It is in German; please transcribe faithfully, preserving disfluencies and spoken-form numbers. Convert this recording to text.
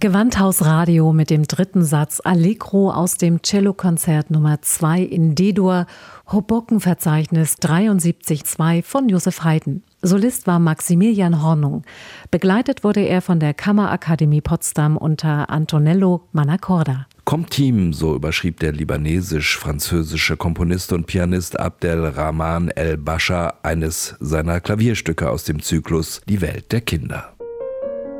Gewandhaus-Radio mit dem dritten Satz Allegro aus dem Cellokonzert Nummer zwei in D-Dur, Hoboken-Verzeichnis dreiundsiebzig zwei von Joseph Haydn. Solist war Maximilian Hornung. Begleitet wurde er von der Kammerakademie Potsdam unter Antonello Mannacorda. Comteam, so überschrieb der libanesisch-französische Komponist und Pianist Abdelrahman El-Bascha eines seiner Klavierstücke aus dem Zyklus Die Welt der Kinder.